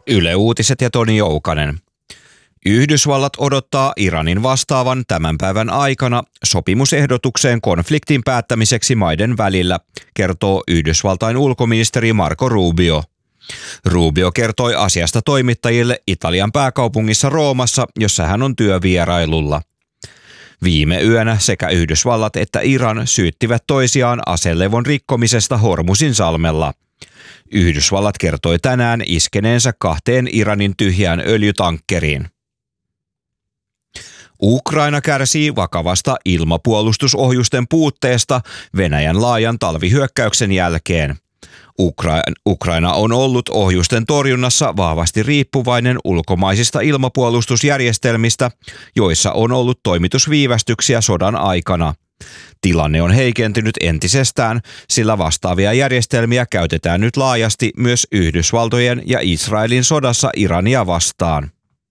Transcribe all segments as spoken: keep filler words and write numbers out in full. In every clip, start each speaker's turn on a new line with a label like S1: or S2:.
S1: Yle Uutiset ja Toni Joukanen. Yhdysvallat odottaa Iranin vastaavan tämän päivän aikana sopimusehdotukseen konfliktin päättämiseksi maiden välillä, kertoo Yhdysvaltain ulkoministeri Marco Rubio. Rubio kertoi asiasta toimittajille Italian pääkaupungissa Roomassa, jossa hän on työvierailulla. Viime yönä sekä Yhdysvallat että Iran syyttivät toisiaan aselevon rikkomisesta Hormuzin salmella. Yhdysvallat kertoi tänään iskeneensä kahteen Iranin tyhjään öljytankkeriin. Ukraina kärsii vakavasta ilmapuolustusohjusten puutteesta Venäjän laajan talvihyökkäyksen jälkeen. Ukra- Ukraina on ollut ohjusten torjunnassa vahvasti riippuvainen ulkomaisista ilmapuolustusjärjestelmistä, joissa on ollut toimitusviivästyksiä sodan aikana. Tilanne on heikentynyt entisestään, sillä vastaavia järjestelmiä käytetään nyt laajasti myös Yhdysvaltojen ja Israelin sodassa Irania vastaan.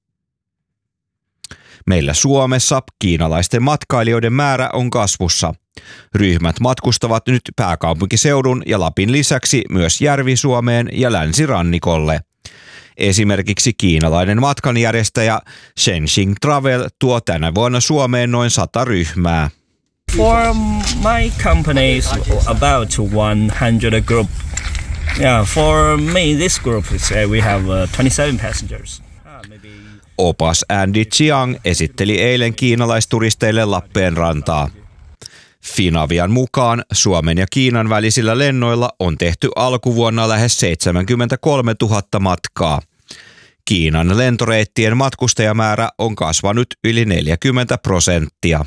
S1: Meillä Suomessa kiinalaisten matkailijoiden määrä on kasvussa. Ryhmät matkustavat nyt pääkaupunkiseudun ja Lapin lisäksi myös Järvi-Suomeen ja länsirannikolle. Esimerkiksi kiinalainen matkanjärjestäjä Shenxing Travel tuo tänä vuonna Suomeen noin sata ryhmää.
S2: For my company is about one hundred group. Yeah, for me this group is uh, we have uh, twenty-seven passengers.
S1: Opas Andy Chiang esitteli eilen kiinalaisturisteille Lappeenrantaa. Finavian mukaan Suomen ja Kiinan välisillä lennoilla on tehty alkuvuonna lähes seitsemänkymmentäkolmetuhatta matkaa. Kiinan lentoreittien matkustajamäärä on kasvanut yli neljäkymmentä prosenttia.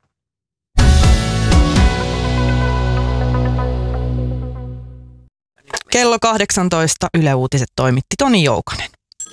S3: Kello kahdeksantoista Yle Uutiset toimitti Toni Joukanen.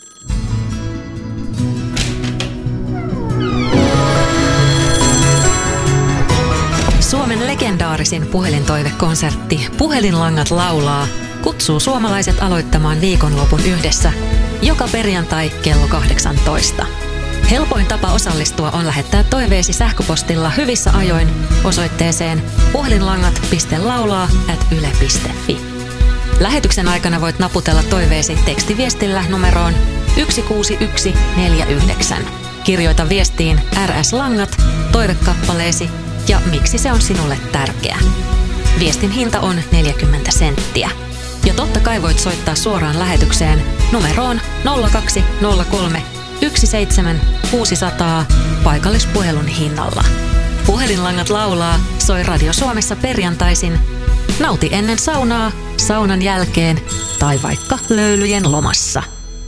S4: Suomen legendaarisin puhelintoivekonsertti Puhelinlangat laulaa kutsuu suomalaiset aloittamaan viikonlopun yhdessä joka perjantai kello kahdeksantoista. Helpoin tapa osallistua on lähettää toiveesi sähköpostilla hyvissä ajoin osoitteeseen puhelinlangat piste laulaa ät yle piste fi. Lähetyksen aikana voit naputella toiveesi tekstiviestillä numeroon yksi kuusi yksi neljä yhdeksän. Kirjoita viestiin R S-langat, toivekappaleesi ja miksi se on sinulle tärkeä. Viestin hinta on neljäkymmentä senttiä. Ja totta kai voit soittaa suoraan lähetykseen numeroon nolla kaksi nolla kolme yksi seitsemän kuusi nolla nolla paikallispuhelun hinnalla. Puhelinlangat laulaa soi Radio Suomessa perjantaisin. Nauti ennen saunaa, saunan jälkeen tai vaikka löylyjen lomassa.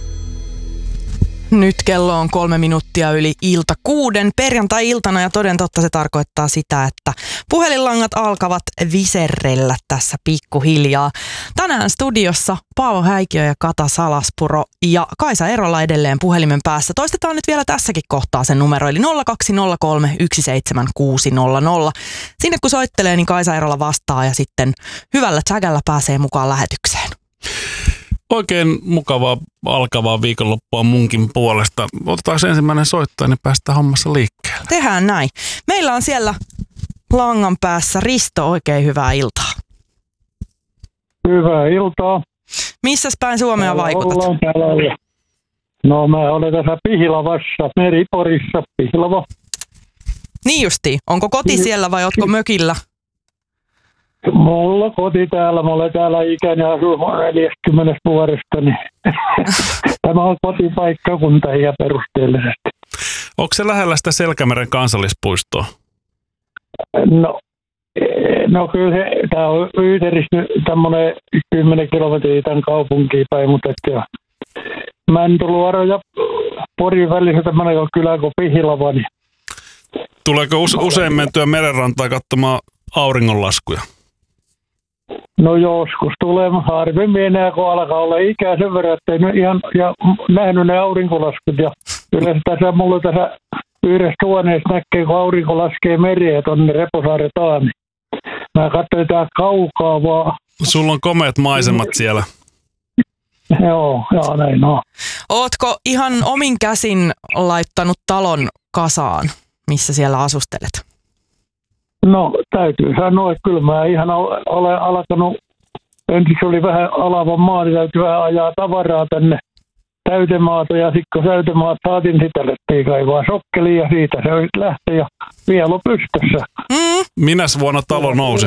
S3: Nyt kello on kolme minuuttia yli ilta kuuden perjantai-iltana ja toden totta se tarkoittaa sitä, että puhelinlangat alkavat viserrellä tässä pikkuhiljaa. Tänään studiossa Paavo Häikiö ja Kata Salaspuro ja Kaisa Erola edelleen puhelimen päässä. Toistetaan nyt vielä tässäkin kohtaa sen numero eli nolla kaksi nolla kolme yksi seitsemän kuusi nolla nolla. Sinne kun soittelee, niin Kaisa Erola vastaa ja sitten hyvällä tsägällä pääsee mukaan lähetykseen.
S5: Oikein mukavaa alkavaa viikonloppua munkin puolesta. Otetaan ensimmäinen soittaja, niin päästään hommassa liikkeelle.
S3: Tehdään näin. Meillä on siellä langan päässä Risto, oikein hyvää iltaa.
S6: Hyvää iltaa.
S3: Missäs päin Suomea täällä vaikutat?
S6: Ollaan täällä. No mä olen tässä Pihlavassa, Meriporissa, Pihlava.
S3: Niin justiin. Onko koti siellä vai ootko mökillä?
S6: Mulla koti täällä, mä olen täällä ikäni asunut neljäkymmentä vuodesta, niin tämä on kotipaikkakunta ja perusteellisesti.
S5: Onko se lähellä sitä Selkämeren kansallispuistoa?
S6: No, no kyllä se, tämä on Yyteristä tämmöinen kymmenen kilometriä tämän kaupunkiin päin, mutta että Mäntyluoro ja Porin välissä tämmöinen kylä kuin Pihlava. Niin.
S5: Tuleeko usein mentyä merenrantaa katsomaan auringonlaskuja?
S6: No joskus tulee harvemmin enää, kun alkaa olla ikää sen verran, että ei ihan ja nähnyt ne aurinkolaskut. Ja yleensä tässä mulla tässä yhdessä huoneessa näkee, kun aurinko laskee mereen tuonne Reposaaren taa. Niin mä katsoin tää kaukaa vaan.
S5: Sulla on komeat maisemat siellä.
S6: Joo, joo näin on.
S3: Ootko ihan omin käsin laittanut talon kasaan, missä siellä asustelet?
S6: No täytyy sanoa, että kyllä mä ihan olen alkanut, ensin oli vähän alavan maa, niin täytyy vähän ajaa tavaraa tänne täytemaata ja sitten kun täytemaat saatiin, sitä alettiin kaivaa sokkeliin ja siitä se lähti ja vielä pystyssä.
S3: Mm.
S5: Minäs vuonna talo nousi?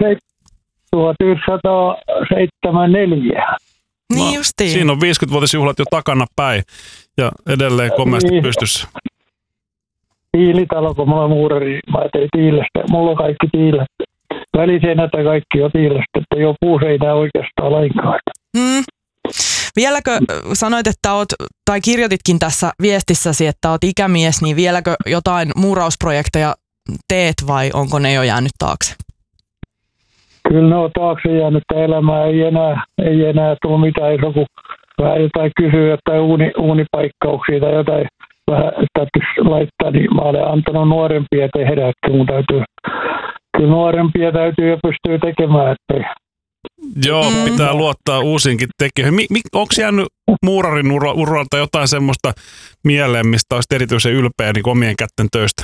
S6: tuhatyhdeksänsataaseitsemänkymmentäneljä.
S3: Niin justiin.
S5: Siinä on viisikymmenvuotisjuhlat jo takana päin ja edelleen komeasti
S6: Niin.
S5: pystyssä.
S6: Tiilitalo, kun mulla on muurari, mä tein tiilestä. Mulla on kaikki tiilet. Väliseinät ja kaikki on tiilestä, että ei ole puuseinää oikeastaan lainkaan.
S3: Mm. Vieläkö sanoit, että oot, tai kirjoititkin tässä viestissäsi, että oot ikämies, niin vieläkö jotain muurausprojekteja teet vai onko ne jo jäänyt taakse?
S6: Kyllä ne on taakse jäänyt elämää, ei enää, ei enää tule mitään, jos joku vähän jotain kysyy, jotain uuni, uunipaikkauksia tai jotain vähän täytyisi laittaa, niin mä olen antanut nuorempia tehdä, että mun täytyy, kyllä nuorempia täytyy ja pystyy tekemään, ettei.
S5: Joo, mm. pitää luottaa uusiinkin tekijöihin. Mi- mi- Onko jäänyt muurarin ura- uralta jotain semmoista mieleen, mistä olisi erityisen ylpeä niin omien kätten töistä?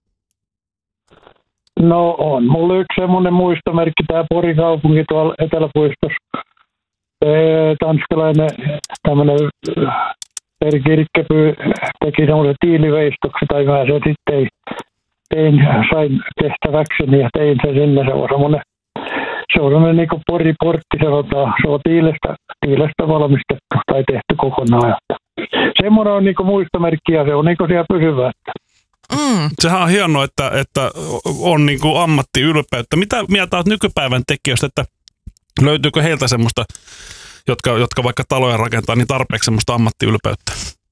S6: No on. Mulla on yksi semmoinen muistomerkki, tämä Porin kaupunki tuolla Eteläpuistossa. Tanskalainen tämmöinen Per Kirkkeby teki semmoisen tiiliveistoksen, tai mä sen sitten tein, sain tehtäväkseni ja tein sen sinne. Se on semmoinen, se on semmoinen niin kuin Pori-portti, sanotaan. Se on tiilestä, tiilestä valmistettu tai tehty kokonaan. Semmoinen on niin kuin muistomerkki ja se on niin kuin siellä pysyvää.
S3: Mm.
S5: Sehän on hienoa, että, että on niin kuin ammattiylpeyttä. Mitä mieltä olet nykypäivän tekijöistä, että löytyykö heiltä semmoista, jotka, jotka vaikka taloja rakentaa, niin tarpeeksi semmoista ammattiylpeyttä?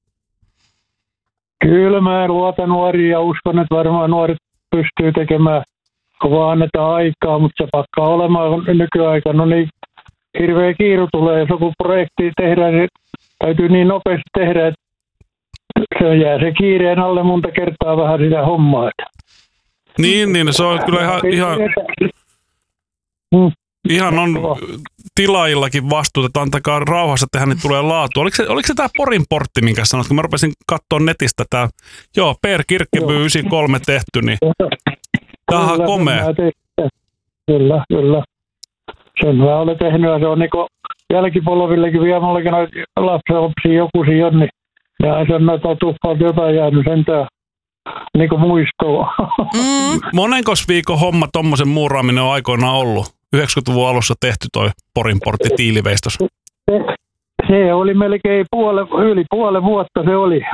S6: Kyllä mä luotan nuoriin ja uskon, että varmaan nuoret pystyy tekemään, kun vaan annetaan aikaa, mutta se pakkaa olemaan nykyaikana. No niin hirveä kiiru tulee, jos joku projekti tehdään, niin täytyy niin nopeasti tehdä, että se jää se kiireen alle monta kertaa vähän sitä hommaa.
S5: Niin, niin se on kyllä ihan, ihan,
S6: Hmm.
S5: ihan on tilaajillakin vastuuta, että antakaa rauhassa tehdä, niin tulee laatu. Oliko se, oliko se tämä Porin portti, minkä sanot, kun mä rupesin katsoa netistä tämä, joo, Per Kirkkeby yhdeksänkymmentäkolme tehty, niin tämä on komea.
S6: Kyllä, kyllä. Sen mä olen tehnyt ja se on niinku jälkipolvillekin vielä mullakin noita lapsenlapsia joku siinä, niin ja se on noita tuppalta jotain jäänyt sentään niinku muistoa.
S3: Mm.
S5: Monenkos viikon homma tommosen muuraaminen on aikoinaan ollut? yhdeksänkymmentäluvun alussa tehty toi Porin portti tiiliveistos.
S6: Se oli melkein puole, yli puolen vuotta se oli.